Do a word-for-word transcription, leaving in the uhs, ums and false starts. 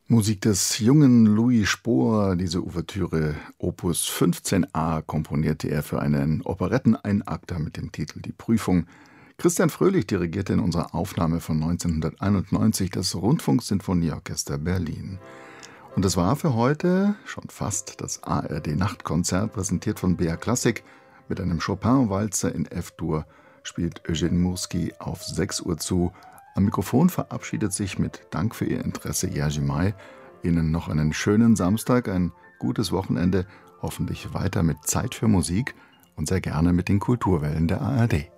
Musik des jungen Louis Spohr. Diese Ouvertüre Opus fünfzehn a komponierte er für einen Operetten-Einakter mit dem Titel Die Prüfung. Christian Fröhlich dirigierte in unserer Aufnahme von neunzehnhunderteinundneunzig das Rundfunksinfonieorchester Berlin. Und das war für heute schon fast das A R D-Nachtkonzert, präsentiert von B R Klassik. Mit einem Chopin-Walzer in F-Dur spielt Eugene Murski auf sechs Uhr zu. Am Mikrofon verabschiedet sich mit Dank für Ihr Interesse Jerzy May. Ihnen noch einen schönen Samstag, ein gutes Wochenende, hoffentlich weiter mit Zeit für Musik und sehr gerne mit den Kulturwellen der A R D.